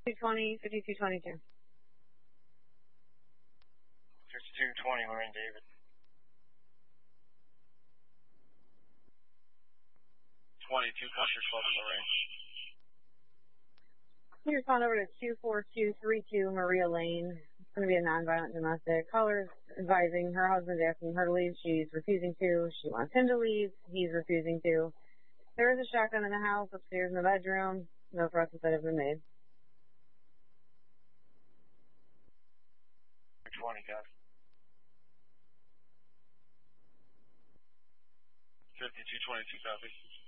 220, 5222. 5220, Lorraine David. 22 Custer Club, Lorraine. Can you respond over to 24232 Maria Lane? It's going to be a nonviolent domestic. Caller's advising her husband's asking her to leave. She's refusing to. She wants him to leave. He's refusing to. There is a shotgun in the house upstairs in the bedroom. No threats that have been made. 20, guys. 5222, copy.